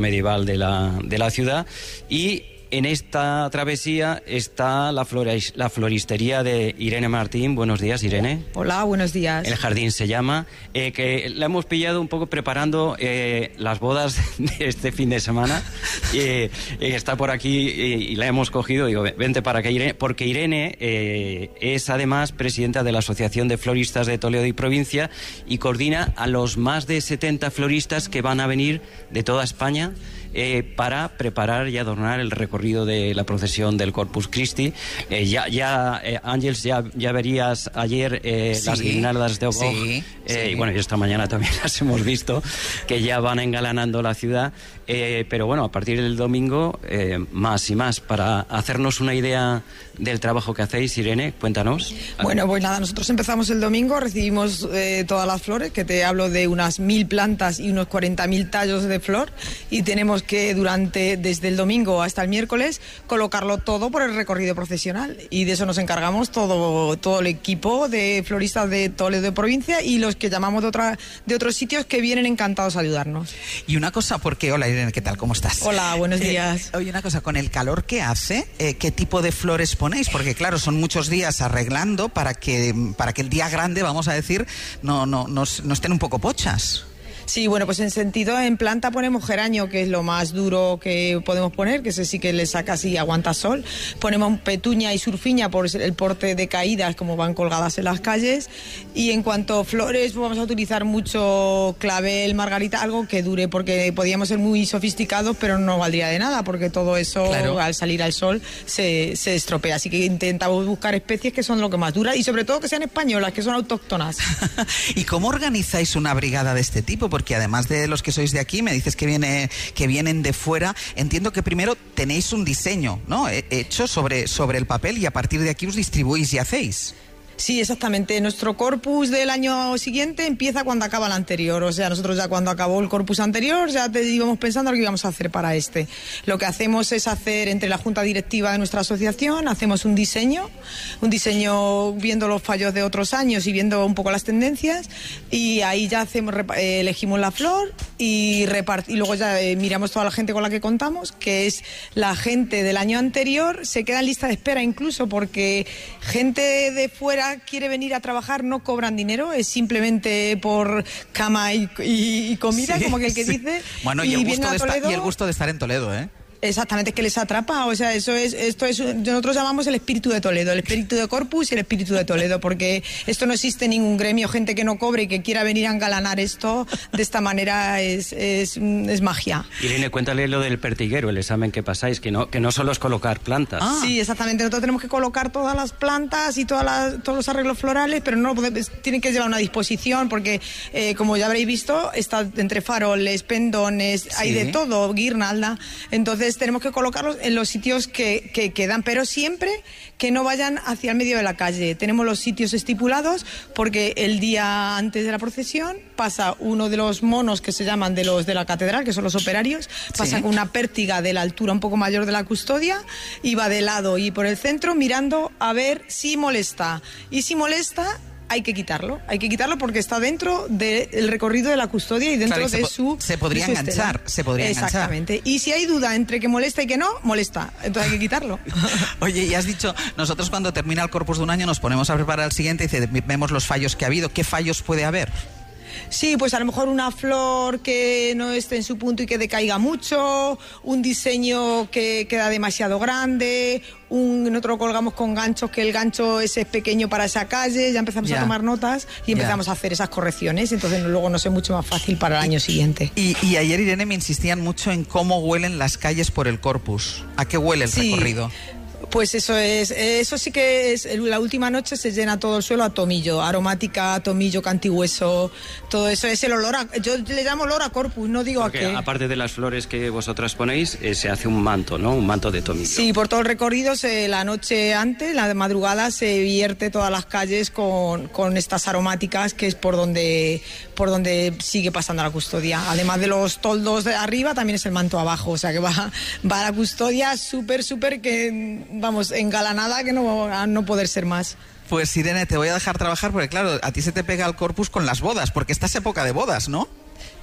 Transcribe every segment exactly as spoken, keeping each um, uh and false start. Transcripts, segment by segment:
medieval de la, de la ciudad, y en esta travesía está la, floris, la floristería de Irene Martín. Buenos días, Irene. Hola, buenos días. El jardín se llama, eh, que la hemos pillado un poco preparando eh, las bodas de este fin de semana. eh, eh, está por aquí y, y la hemos cogido. Digo, vente para acá, Irene, porque Irene eh, es además presidenta de la Asociación de Floristas de Toledo y Provincia y coordina a los más de setenta floristas que van a venir de toda España Eh, para preparar y adornar el recorrido de la procesión del Corpus Christi. Eh, ya, ya eh, Ángels, ya, ya verías ayer eh, sí, las guirnaldas de Ogog, sí, eh, sí. y bueno, y esta mañana también las hemos visto, que ya van engalanando la ciudad, eh, pero bueno, a partir del domingo, eh, más y más. Para hacernos una idea del trabajo que hacéis, Irene, cuéntanos. Bueno, pues nada, nosotros empezamos el domingo, recibimos eh, todas las flores, que te hablo de unas mil plantas y unos cuarenta mil tallos de flor, y tenemos que durante, desde el domingo hasta el miércoles, colocarlo todo por el recorrido procesional, y de eso nos encargamos todo, todo el equipo de floristas de Toledo de provincia y los que llamamos de, otra, de otros sitios que vienen encantados a ayudarnos. Y una cosa, porque, hola Irene, ¿qué tal? ¿Cómo estás? Hola, buenos días. Eh, oye, una cosa, con el calor que hace, eh, ¿qué tipo de flores ponéis? Porque claro, son muchos días arreglando para que, para que el día grande, vamos a decir, no, no, no, no estén un poco pochas. Sí, bueno, pues en sentido, en planta ponemos geranio, que es lo más duro que podemos poner, que ese sí que le saca así, aguanta sol. Ponemos petuña y surfiña por el porte de caídas, como van colgadas en las calles. Y en cuanto a flores, pues vamos a utilizar mucho clavel, margarita, algo que dure, porque podíamos ser muy sofisticados, pero no valdría de nada, porque todo eso, claro, al salir al sol se, se estropea. Así que intentamos buscar especies que son lo que más dura, y sobre todo que sean españolas, que son autóctonas. ¿Y cómo organizáis una brigada de este tipo? Porque además de los que sois de aquí, me dices que viene que vienen de fuera. Entiendo que primero tenéis un diseño, ¿no?, hecho sobre, sobre el papel, y a partir de aquí os distribuís y hacéis. Sí, exactamente. Nuestro corpus del año siguiente empieza cuando acaba el anterior. O sea, nosotros ya cuando acabó el corpus anterior ya te íbamos pensando lo que íbamos a hacer para este. Lo que hacemos es hacer entre la junta directiva de nuestra asociación, hacemos un diseño, un diseño viendo los fallos de otros años y viendo un poco las tendencias, y ahí ya hacemos, eh, elegimos la flor y, repart- y luego ya eh, miramos toda la gente con la que contamos, que es la gente del año anterior, se queda en lista de espera incluso, porque gente de fuera quiere venir a trabajar, no cobran dinero, es simplemente por cama y, y, y comida, sí, como que el que sí. dice. Bueno, y, y, el gusto de estar, y el gusto de estar en Toledo, ¿eh? Exactamente, es que les atrapa, o sea, eso es, esto es, nosotros llamamos el espíritu de Toledo, el espíritu de Corpus y el espíritu de Toledo, porque esto no existe en ningún gremio, gente que no cobre y que quiera venir a engalanar esto de esta manera es, es, es magia. Irene, cuéntale lo del pertiguero, el examen que pasáis, que no, que no solo es colocar plantas. Ah. Sí, exactamente, nosotros tenemos que colocar todas las plantas y todas las, todos los arreglos florales, pero no podemos, tienen que llevar una disposición, porque eh, como ya habréis visto, está entre faroles, pendones, sí, hay de todo, guirnalda, entonces tenemos que colocarlos en los sitios que, que quedan, pero siempre que no vayan hacia el medio de la calle. Tenemos los sitios estipulados porque el día antes de la procesión pasa uno de los monos que se llaman de los de la catedral, que son los operarios, pasa sí. con una pértiga de la altura un poco mayor de la custodia y va de lado y por el centro mirando a ver si molesta. Y si molesta, hay que quitarlo, hay que quitarlo porque está dentro del recorrido de la custodia y dentro claro, y de po- su se podría su enganchar, estela. se podría Exactamente. enganchar. Y si hay duda entre que molesta y que no, molesta, entonces hay que quitarlo. Oye, y has dicho, nosotros cuando termina el corpus de un año nos ponemos a preparar el siguiente y dice, vemos los fallos que ha habido. ¿Qué fallos puede haber? Sí, pues a lo mejor una flor que no esté en su punto y que decaiga mucho, un diseño que queda demasiado grande, un, nosotros colgamos con ganchos que el gancho ese es pequeño para esa calle, ya empezamos yeah. a tomar notas y empezamos yeah. a hacer esas correcciones, entonces luego nos es mucho más fácil para el año siguiente. Y, y ayer, Irene, me insistían mucho en cómo huelen las calles por el corpus. ¿A qué huele el sí. recorrido? Pues eso es, eso sí que es, la última noche se llena todo el suelo a tomillo, aromática, tomillo, cantihueso, todo eso es el olor a, yo le llamo olor a corpus, no digo Porque a qué. Aparte de las flores que vosotras ponéis, eh, se hace un manto, ¿no? Un manto de tomillo. Sí, por todo el recorrido, se, la noche antes, la madrugada, se vierte todas las calles con, con estas aromáticas, que es por donde, por donde sigue pasando la custodia. Además de los toldos de arriba, también es el manto abajo, o sea que va, va la custodia súper, súper que... vamos, engalanada que no, a no poder ser más. Pues Irene, te voy a dejar trabajar porque claro, a ti se te pega el corpus con las bodas, porque esta es época de bodas, ¿no?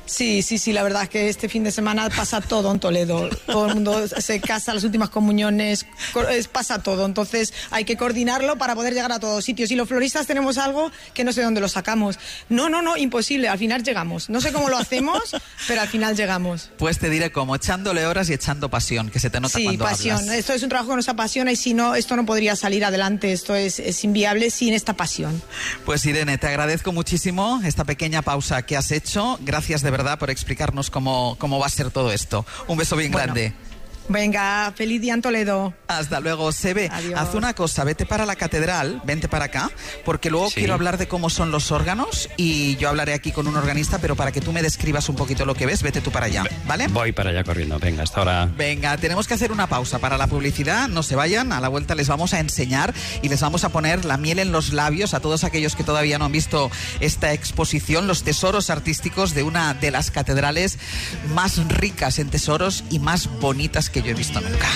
Sí, sí, sí, la verdad es que este fin de semana pasa todo en Toledo. Todo el mundo se casa, las últimas comuniones, pasa todo. Entonces hay que coordinarlo para poder llegar a todos sitios. Y los floristas tenemos algo que no sé dónde lo sacamos. No, no, no, imposible. Al final llegamos. No sé cómo lo hacemos, pero al final llegamos. Pues te diré cómo, echándole horas y echando pasión, que se te nota sí, cuando pasión. hablas. Esto es un trabajo que nos apasiona y si no, esto no podría salir adelante. Esto es, es inviable sin esta pasión. Pues Irene, te agradezco muchísimo esta pequeña pausa que has hecho. Gracias de verdad por explicarnos cómo, cómo va a ser todo esto. Un beso bien bueno, grande. Venga, feliz día en Toledo. Hasta luego, Sebe. Adiós. Haz una cosa, vete para la catedral, vente para acá, porque luego sí. quiero hablar de cómo son los órganos y yo hablaré aquí con un organista, pero para que tú me describas un poquito lo que ves, vete tú para allá, ¿vale? Voy para allá corriendo, venga, hasta ahora. Venga, tenemos que hacer una pausa para la publicidad, no se vayan, a la vuelta les vamos a enseñar y les vamos a poner la miel en los labios a todos aquellos que todavía no han visto esta exposición, los tesoros artísticos de una de las catedrales más ricas en tesoros y más bonitas que yo he visto nunca.